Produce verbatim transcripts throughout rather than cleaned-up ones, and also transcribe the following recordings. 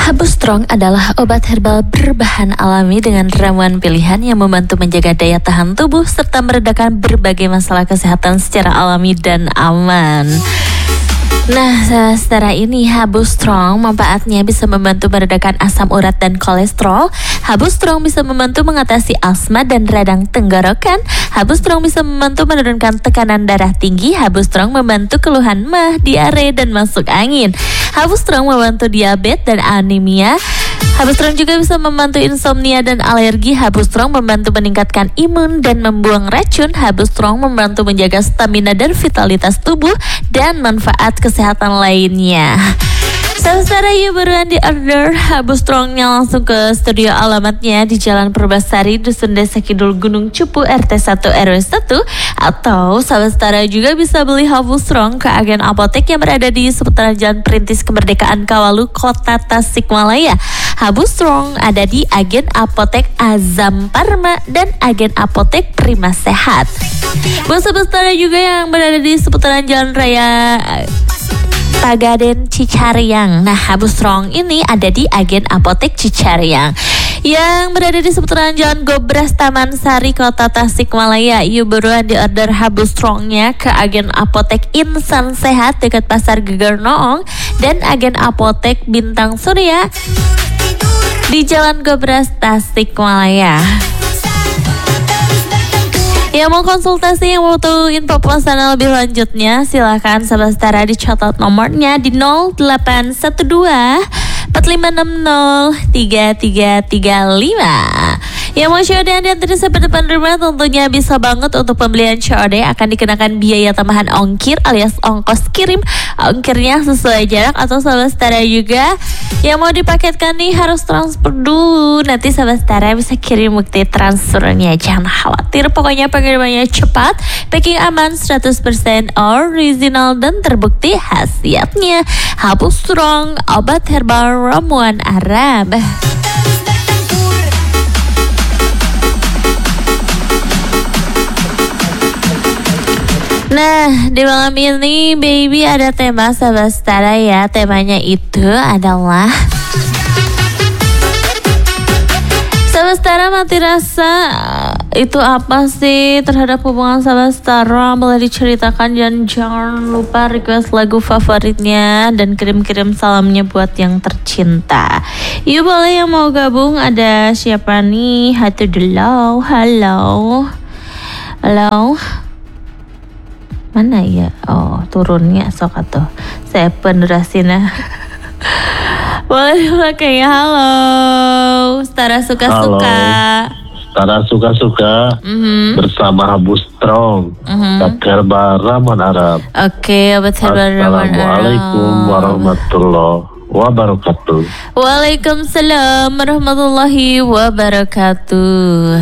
Habu Strong adalah obat herbal berbahan alami dengan ramuan pilihan yang membantu menjaga daya tahan tubuh serta meredakan berbagai masalah kesehatan secara alami dan aman. Nah, secara ini Habu Strong manfaatnya bisa membantu meredakan asam urat dan kolesterol. Habu Strong bisa membantu mengatasi asma dan radang tenggorokan. Habu Strong bisa membantu menurunkan tekanan darah tinggi. Habu Strong membantu keluhan mah, diare, dan masuk angin. Habu Strong membantu diabetes dan anemia. Habu Strong juga bisa membantu insomnia dan alergi. Habu Strong membantu meningkatkan imun dan membuang racun. Habu Strong membantu menjaga stamina dan vitalitas tubuh dan manfaat kesehatan lainnya. Saudara, yuk buruan di order Habu Strongnya langsung ke studio. Alamatnya di Jalan Purbasari, Dusun Desa Kidul, Gunung Cupu, R T satu R W satu. Atau saudara juga bisa beli Habu Strong ke agen apotek yang berada di seputaran Jalan Perintis Kemerdekaan Kawalu, Kota Tasikmalaya. Habu Strong ada di agen apotek Azam Parma dan agen apotek Prima Sehat. Buat saudara juga yang berada di seputaran Jalan Raya Pagaden Cicariang. Nah, Habu Strong ini ada di agen apotek Cicariang yang berada di seputaran Jalan Gobras Taman Sari, Kota Tasikmalaya. Yuk buruan di order Habu Strongnya ke agen apotek Insan Sehat dekat Pasar Geger Noong dan agen apotek Bintang Surya di Jalan Gobras Tasikmalaya. Yang mau konsultasi, yang mau tahu info pemesanan lebih lanjutnya, silakan sahabat setara dicatat nomornya di nol delapan satu dua empat lima enam nol tiga tiga tiga lima. Yang mau C O D dan diantar sampai depan rumah tentunya bisa banget. Untuk pembelian C O D akan dikenakan biaya tambahan ongkir alias ongkos kirim. Ongkirnya sesuai jarak atau sahabat setara juga yang mau dipaketkan nih harus transfer dulu. Nanti sahabat setara bisa kirim bukti transfernya, jangan khawatir. Pokoknya pengirimannya cepat, packing aman, seratus persen original dan terbukti khasiatnya. Habu Strong, obat herbal ramuan Arab. Nah, di malam ini baby ada tema sahabat setara ya. Temanya itu adalah sahabat setara, mati rasa itu apa sih terhadap hubungan sahabat setara? Boleh diceritakan, dan jangan lupa request lagu favoritnya dan kirim-kirim salamnya buat yang tercinta. Yuk boleh yang mau gabung. Ada siapa nih? Hati dulu. Halo. Halo. Mana ya? Oh, turunnya sok atuh. Saya penderasina. Boleh pakai halo. Setara suka-suka. Setara suka-suka. Mm-hmm. Bersama Habu Strong. Mm-hmm. Obat herbal ramuan Arab. Oke, obat herbal ramuan Arab. Assalamualaikum warahmatullahi wabarakatuh. Waalaikumsalam warahmatullahi wabarakatuh.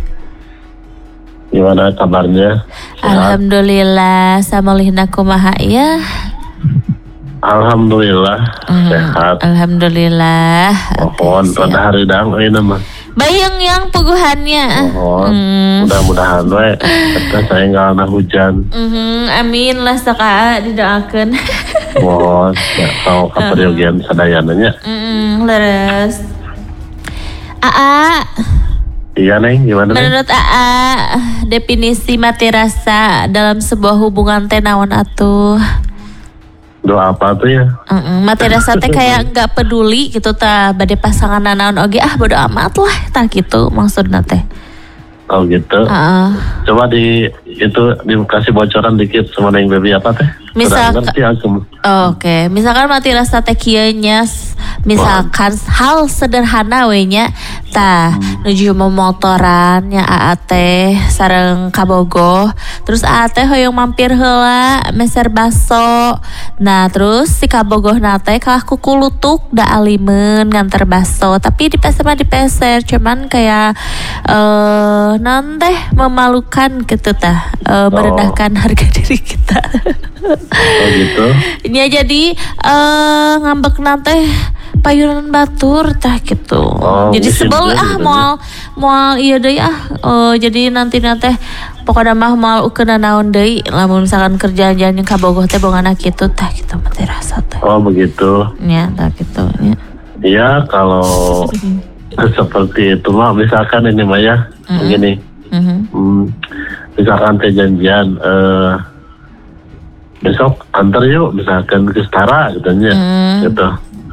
Gimana kabarnya? Sehat? Alhamdulillah, samulihna kumaha ya? Alhamdulillah, hmm, sehat. Alhamdulillah. Mohon okay, rada haridang ini mah. Bayang yang puguhannya. Mohon, hmm. mudah-mudahan we kita saya nggak ada hujan. Mm-hmm, amin lah saka didoakeun. Mohon, ya tahu kaperyogian sadayananya. Mm, leres. Aa. Iya Neng, gimana Neng? Menurut A A, definisi mati rasa dalam sebuah hubungan teh naon atuh? Doa apa tuh ya? Mm-mm, mati rasa teh kayak nggak peduli gitu tah, bade pasangan naon oge ah bodo amat lah tah gitu maksudna teh. Oh gitu. Uh-uh. Coba di itu dikasih bocoran dikit sama Neng Baby apa teh? Misal, oh, oke, okay. Misalkan mati rasa teh kieu nya, misalkan wow. Hal sederhana we nya tah hmm. nuju memotoran nya A A teh sareng kabogoh, terus A A teh hoyong mampir heula meser baso. Nah, terus si kabogoh na teh kalah kuku lutuk da alimeun nganter baso, tapi dipeser mah dipeser, cuman kayak eh uh, non teh memalukan gitu tah, uh, merendahkan oh. harga diri kita. Oh gitu. Ya jadi uh, ngambek nate payunan batur tah gitu. Oh, jadi sebel ah moal moal iya deui ah. Uh, jadi nanti nate pokoknya mah moal ukeuna naon deui lamun misalkan kerjaan yang kabogoh teh bongana kitu tah gitu mah teh rasa teh. Oh begitu. Nya tah kitu nya. Iya, kalau seperti itu mah, misalkan ini mah ya, mm-hmm. begini, mm-hmm. hmm, misalkan teh janjian, uh, besok antar yuk, misalkan ke Setara, katanya, mm. gitu.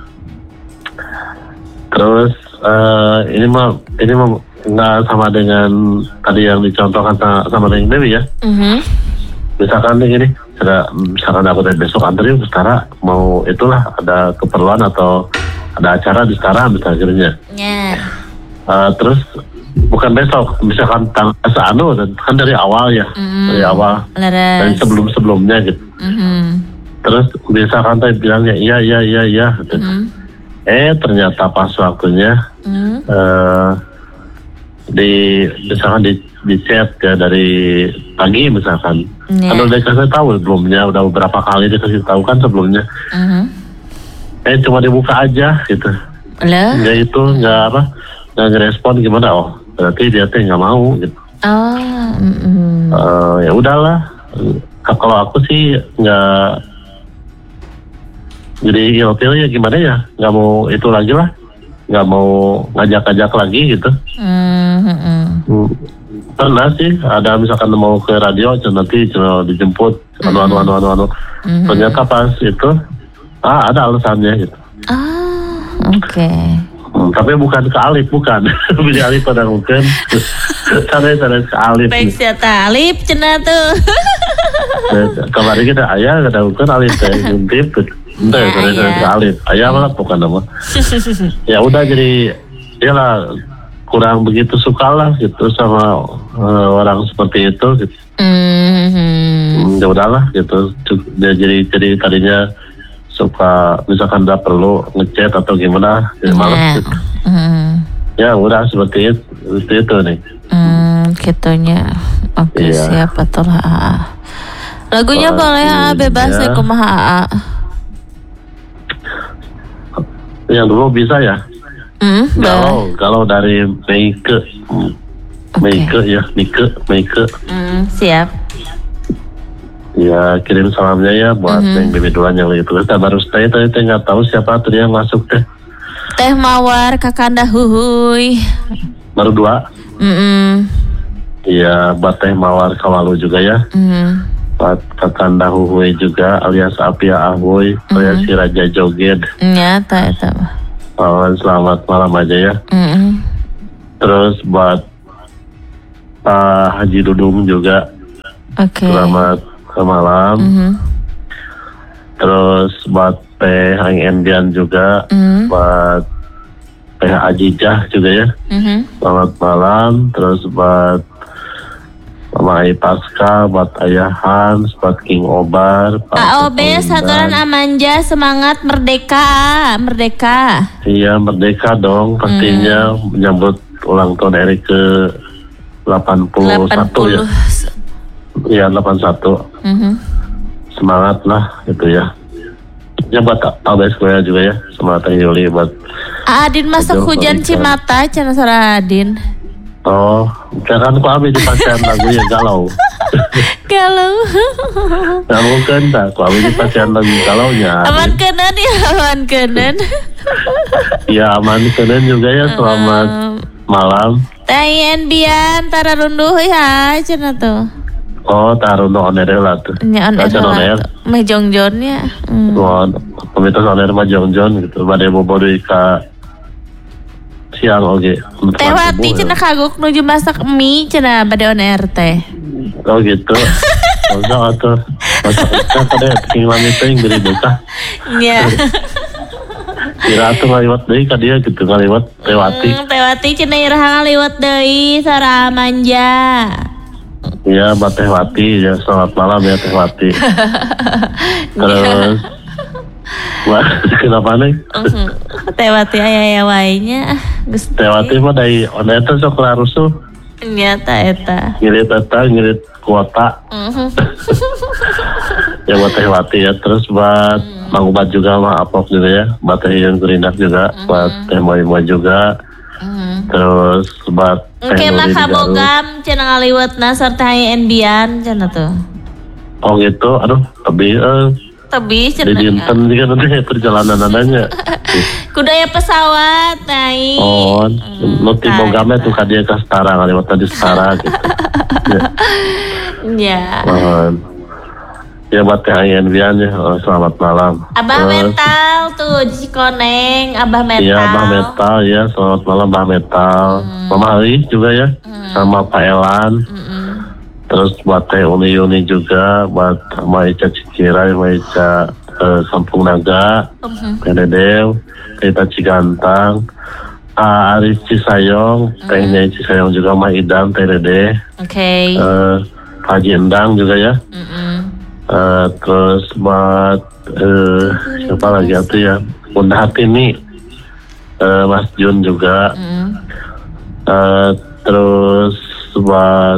Terus uh, ini mah, ini mah nggak sama dengan tadi yang dicontohkan sama, sama dengan Dewi ya. Mm-hmm. Misalkan ini, ada, misalkan aku teh besok antar yuk ke Setara, mau itulah ada keperluan atau ada acara di Setara misalnya. Yeah. Uh, terus bukan besok, misalkan tanggal seanu kan dari awal ya, mm. dari awal, Leres. dari sebelum sebelumnya gitu. Mm-hmm. Terus misalkan tadi bilangnya iya iya iya iya. Gitu. Mm. Eh ternyata pas waktunya mm. uh, di misalkan di di chat ya dari pagi misalkan. Yeah. Kan udah dikasih tahu sebelumnya, udah beberapa kali dikasih tahu kan sebelumnya. Mm-hmm. Eh cuma dibuka aja gitu. Lah? Ya itu nggak apa, nggak ngerespon gimana? Oh berarti dia teh nggak mau gitu. Oh. Mm-hmm. Uh, ya udahlah. Kalau aku sih nggak, jadi ilfil ya gimana ya? Nggak mau itu lagi lah, nggak mau ngajak-ngajak lagi gitu. Mm-hmm. Hmm. Pernah sih ada misalkan mau ke radio, nanti cuma dijemput, anu anu anu anu anu. Mm-hmm. Ternyata pas itu. Ah, ada alasannya gitu. Ah, oke. Okay. Hmm, tapi bukan ke Alif, bukan. Bila Alif pada mungkin. Cara-cara ke Alif. Baik siapa Alif, cenah tuh. Kemarin kita ayah, kata bukan Alif, saya nguntip. Entah, cara-cara ke Alif. Ayah malah bukan nama. Ya udah jadi, ya lah, kurang begitu suka lah gitu sama uh, orang seperti itu gitu. Mm-hmm. Ya udahlah gitu. Dia jadi, jadi tadinya suka misalkan udah perlu ngechat atau gimana jadi malas gitu. Mm. Ya udah seperti itu, seperti itu nih. Hmm, gitunya. Oke, iya. Siap betul. Ha. Lagunya uh, boleh ha, bebas ya kumaha ha. Yang dulu bisa ya. Hmm, kalau kalau dari Meike, Meike okay. ya, Meike, Meike. Hmm, siap. Ya kirim salamnya ya buat mm-hmm. yang bebe duaan yang lagi tulis. Baru stay tadi teh nggak tahu siapa tuh yang masuk teh. Teh Mawar Kakanda Huhuy. Baru dua. Mm. Iya buat Teh Mawar Kawalu juga ya. Mm. Buat Kakanda Huhuy juga alias Apia Ahoy, mm. alias si Raja Joget. Nyata itu. Oh, selamat malam aja ya. Mm. Terus buat Pak Haji Dudung juga. Oke. Okay. Selamat malam. Mm-hmm. Terus buat Teh Hang Endian juga, mm-hmm. buat Teh Ajijah juga ya. Mm-hmm. Selamat malam. Terus buat Mama Ai Pasca, buat Ayah Hans, buat King Obar, Pak A O B Saturan Amanja, semangat merdeka, merdeka. Iya merdeka dong, pastinya mm. menyambut ulang tahun R I ke delapan puluh satu ya. Iya delapan puluh satu. Mm-hmm. Semangat lah gitu ya. Ya buat A B S Korea juga ya. Semangat yang Yuli buat Adin masuk hujan Cimata cina sara Adin. Oh, jangan ku Abi dipacaran lagunya galau. Galau. Nah mungkin tak ku Abi dipacaran lagu galaunya. Aman kenen ya, aman kenen. Ya aman kenen juga ya, selamat um, malam. Tayen bian tara runduh ya cina tuh. Oh, taruh no oner lah tuh. Nya oner lah. Meh jongjonnya. Hmm. Oh, komunitas oner mah jongjon gitu. Bade bobo deui ka siang oge. Tewati cenah kagok nuju masak mie cenah bade oner teh. Oh gitu. Oh, atuh. Masak ka kada tinggal teh beri buka. Nya. Kira atuh ngaliwat deui ka dieu gitu ngaliwat Tewati. Hmm, Tewati cenah iraha ngaliwat deui Sara Manja. Iya, Mbak Tehwati ya, selamat malam ya Tehwati. Terus, wah, kenapa nih? Tehwati ayah wainya. Tehwati mah dari oneta sok larusuh. Nyata eta. Ngirit eta, ngirit kuota. Ya buat Tehwati ya, terus buat Mang Ubat juga mah apok juga ya, buat Teh Yun Kurindak juga, buat Teh Moimo juga. Mm. Terus buat Oke mah kabogam cenah ngaliwatna sarta endian cenah tuh. Oh gitu, aduh lebih eh Tapi di dinten juga nanti perjalanan nanya. Kudaya pesawat naik. Oh, nu ti bogame tuh ka dieu ka Setara kalimat tadi Setara gitu. Ya. Mohon. Ya buat T H I N Bian ya, oh, selamat malam. Abah Terus, Metal tuh di Cikoneng, Abah Metal. Iya Abah Metal ya, selamat malam Abah Metal. Hmm. Mama Ali juga ya, hmm. sama Pak Elan. Hmm. Terus buat Teh Uni Uni juga, buat Maica Cicirai, Maica eh, Kampung Naga, hmm. Teh Dedew, Kita Cigantang, uh, Arif Cisayong, hmm. Teh Nyai Cisayong juga, Ma Idam, Teh Dede. Oke. Okay. Uh, Haji Endang juga ya. Hmm. Uh, terus buat uh, siapa lagi itu ya, Bunda Hatini, uh, Mas Jun juga. Mm. Uh, terus buat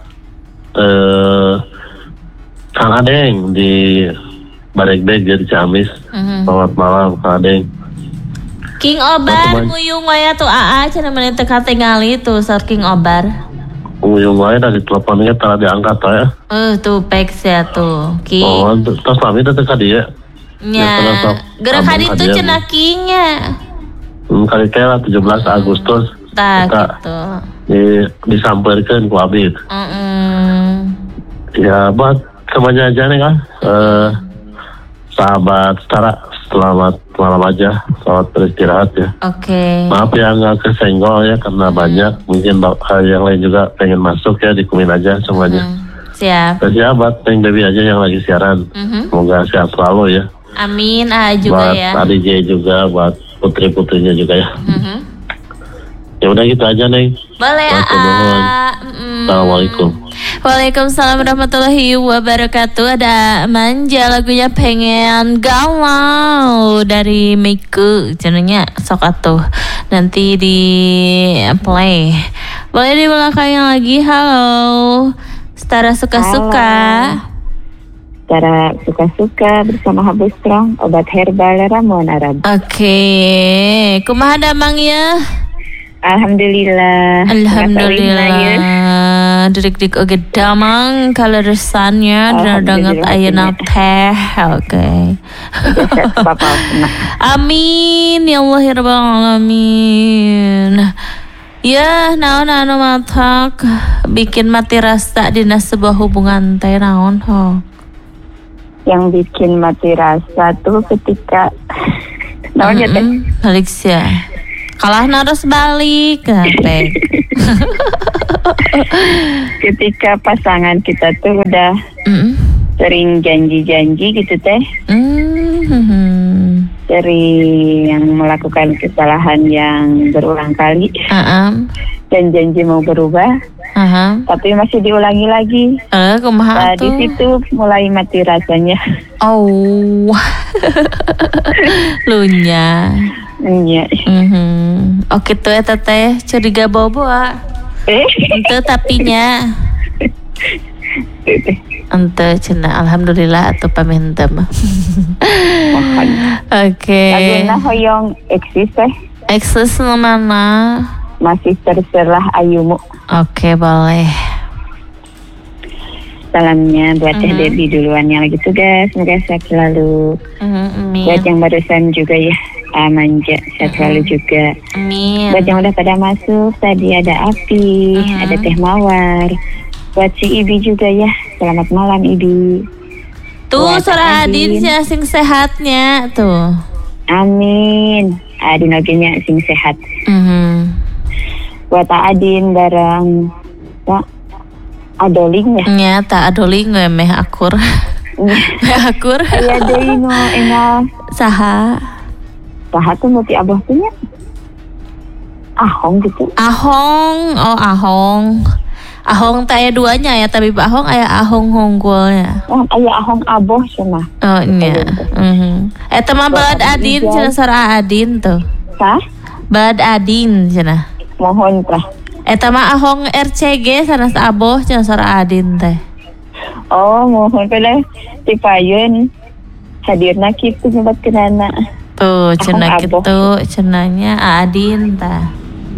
uh, Kang Adeng di Barekbeg di Ciamis. Mm-hmm. Selamat malam Kang Adeng. King Obar nguyung waya tuh A A cenah meneh teu katingali tuh Sir King Obar. Nguyung wae dari teleponnya telah diangkat ya. Eh uh, tuh peks ya tuh. King. Oh, terus kami teh ka dieu. Nya. Gerak hari itu cenah Kingnya. Hmm, kali teh tujuh belas Agustus. Tah gitu. Di disampeurkeun ku abdi. Heeh. Mm-mm. Ya, buat semuanya aja nih kan. Eh uh, sahabat Setara, selamat malam aja, selamat beristirahat ya. Oke. Okay. Maaf ya nggak kesenggol ya karena hmm. banyak, mungkin yang lain juga pengen masuk ya, dikumin aja semuanya. Hmm. Siap. Siap buat Teng Baby aja yang lagi siaran. Hmm. Semoga sehat selalu ya. Amin. Ah juga buat ya. Buat Adi J juga, buat putri-putrinya juga ya. Hmm. Ya udah gitu aja nih. Boleh ya. Assalamualaikum. Waalaikumsalam warahmatullahi wabarakatuh. Ada Manja lagunya Pengen Galau dari Miku. Channelnya sok atuh nanti di play. Boleh di belakangnya lagi. Halo Setara Suka-Suka. Setara Suka-Suka bersama Habis Strong, obat herbal ramuan Arab. Oke, okay. Kumaha damang ya? Alhamdulillah. Alhamdulillah. Dirik-dik oge damang kaleresannya dandanget ayeuna teh. Oke. Amin ya Allah ya rabbal alamin. Ya, naon anu matak bikin mati rasa dina sebuah hubungan teh naon ho? Yang bikin mati rasa tuh ketika naon ya teh? Balik sia. Kalah naros balik Pek. Ketika pasangan kita tuh udah mm-hmm. sering janji-janji gitu teh, mm-hmm. sering melakukan kesalahan yang berulang kali, uh-uh. dan janji mau berubah, uh-huh. tapi masih diulangi lagi. Uh, nah, di situ mulai mati rasanya. Oh, lunya. Iya. Mm-hmm. Oke tuh ya teteh curiga bobo ah. Eh? Ente tapinya. Ente cina alhamdulillah atau pamintem. Oke. Laguna hoyong eksis teh. Eksis mana? Masih terserah ayumu. Oke boleh. Salamnya buat Teh uh-huh. Debbie duluan yang lagi tugas, semoga sehat selalu. Uh-huh, buat yang barusan juga ya, ah, Manja sehat uh-huh. selalu juga. Amin. Buat yang udah pada masuk, tadi ada Api, uh-huh. ada Teh Mawar. Buat si Ibi juga ya, selamat malam Ibi. Tuh suara Adin si asing sehatnya tuh. Amin. Adin oge-nya sing sehat. Uh-huh. Buat Adin bareng Pak Adoling ya? Nyata adoling we meh akur. Meh akur. Aya deui nu enggak saha? Saha tuh muti abah teh nya? Ahong gitu. Ahong, oh Ahong. Ahong teh aya duanya ya, tapi Pak Ahong aya Ahong honggolnya. Oh, aya Ahong aboh cenah. Oh nya. Heeh. Eta mah Bad Adin cenah sora Adin tuh. Hah? Bad Adin cenah. Mohon tah. Eta mah Ahong R C G sanes aboh cenah sora Adin teh. Oh, mohon pala ti payeun hadirna kitu nyebatkeunana. Tuh cenah kitu cenahnya Adin tah.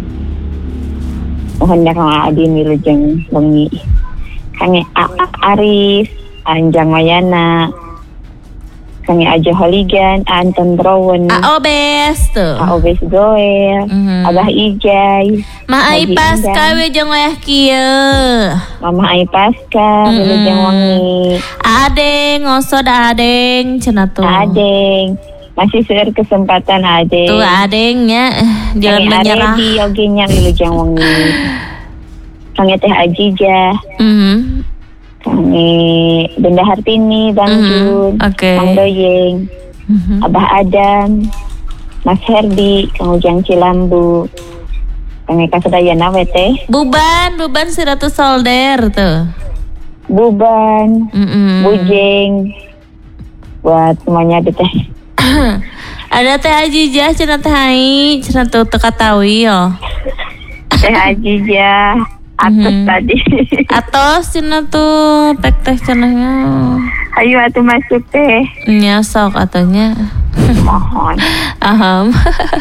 Mohon nya Kang Adin wilujeng bengi. Kang Arif, Anjang Mayana. Kami Aja Holigan, Anton Browen, Aobes tuh. Aobes Goel, Mhm. Abah Ijay, Ma ai Haji pas Endang, kawe jeung wayah kieu. Mama Ai Pasca, Mm-mm. Wilujeng Wangi, Adeng ngosod adeng cenah tuh. Adeng. Masih seueur kesempatan Adeng. Tuh adengnya jangan Kami menyerah. Aredi ogenya Wilujeng Wangi. Kami Teh Ajija, Mhm. kami Bunda Hartini, Bang Mhm. Jun, Oke. Bang Doyeng, Mhm. Abah Adam, Mas Herdi, Kang Ujang Cilambu, Kang Eka Sedayana Wete, Buban, buban si Ratu Solder tuh. Buban, Mm-mm. Bujeng, buat semuanya deh teh. Ada Teh Ajijah cenah Teh Ai, cenah tuh teka tawi yo. Teh Ajija, atas Mhm. tadi. Atos cenah tuh tek teh cenahnya. Ayo atuh masuk teh. Nya sok atuhnya. Mohon. Aham.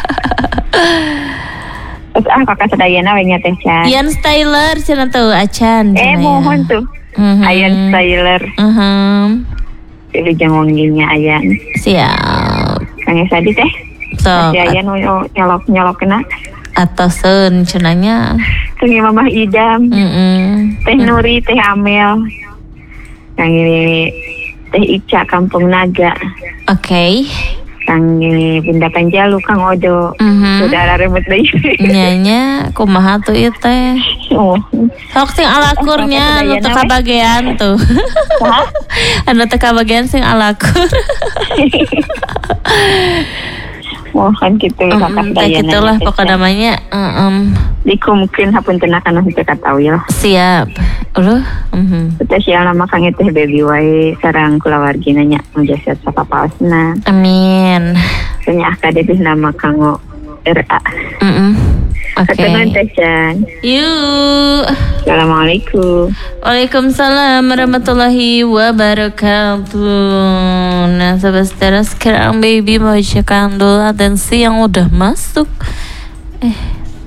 Terus ah kakak Sedayana wenya teh Chan. Ian Styler cenah tuh acan. Eh cenah ya. mohon tuh. Mhm. Ayan Styler, Aham. Wilujeng Wanginya Ayan. Siap. Kang Sadi teh. Sok Masih Ayan nyolok nyolok kena. atoseun cenahnya. Kang Mamah Idam, Mm-mm. Teh Nuri, Teh Amel, Kang ini Teh Ica Kampung Naga, Oke. Kang ini Bunda Panjalu, Kang Odo, Mhm. saudara remote deui. Nyanya kumaha tuh ieu teh. Oh, Sok sing alakurnya anu teu kabagean tuh. Hah? Anu teu kabagean sing alakur. mohon gitu Mm, kakak kayak Dayana. gitulah pokoknya namanya. Heeh. Dikumkeun hapunten kana henteu katawil. Siap. Uluh. Mhm. Spesial nama Kang teh baby wae sareng kulawargina nya mujasat sapapaosna. Amin. Nya akademik nama Kang R A. Mm. Oke. Ketemuan teh Chan. Yuk. Assalamualaikum. Waalaikumsalam warahmatullahi wabarakatuh. Nah, sahabat Setara, sekarang baby mau bacakan dulu atensi yang udah masuk. Eh.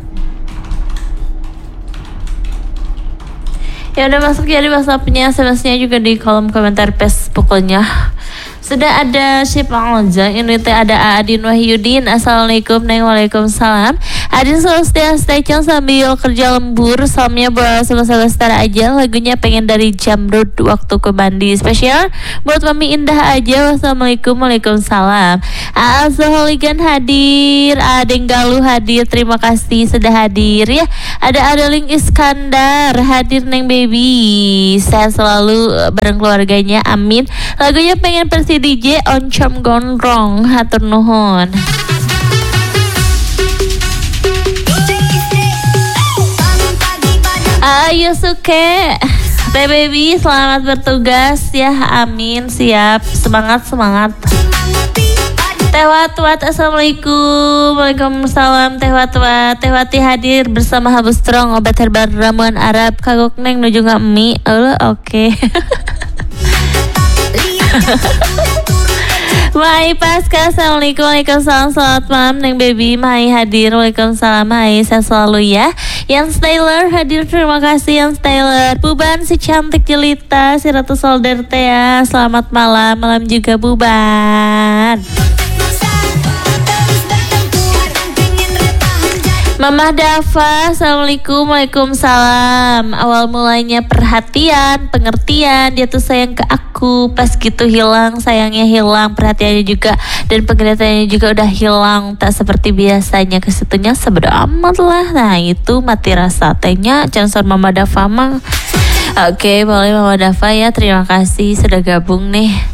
Ya udah masuk ya di WhatsApp-nya, S M S-nya juga di kolom komentar Facebooknya. Sudah ada Syifa Oja, ini teh ada Adin Wahyudin. Assalamualaikum, neng, waalaikumsalam. Adin selalu stay stay tune sambil kerja lembur. Salamnya buat sahabat Setara aja. Lagunya pengen dari Jamrud waktu ke mandi. Spesial buat Mami Indah aja. Wassalamualaikum, waalaikumsalam. Asa Holigan hadir, Adeng Galuh hadir. Terima kasih sudah hadir ya. Ada Adeling Iskandar hadir, neng baby. Saya selalu bareng keluarganya. Amin. Lagunya pengen versi D J Oncom Gondrong. Hatur nuhun. Ayo Suke, Teh Baby, selamat bertugas ya. Amin, siap. Semangat, semangat. Teh Watwat, assalamualaikum. Waalaikumsalam. Teh Watwat, Teh Wati hadir bersama Habu Strong, obat herbal ramuan Arab. Kagok neng nuju nggak mie? Oh, oke. Mai Pasca, assalamualaikum, waalaikumsalam, selamat malam neng baby. Mai hadir, waalaikumsalam. Mai, saya selalu ya. Yang Taylor hadir, terima kasih yang Taylor. Buban si cantik jelita, si Ratu Solder teh ya. Selamat malam, malam juga Buban. Mama Dava, assalamualaikum, waalaikumsalam. Awal mulanya perhatian, pengertian, dia tuh sayang ke aku. Pas gitu hilang, sayangnya hilang, perhatiannya juga dan pengertiannya juga udah hilang. Tak seperti biasanya, kesitunya sebodo amat lah. Nah itu mati rasa tehnya, cansor Mama Dava mah. Oke, boleh Mama Dava ya, terima kasih sudah gabung nih.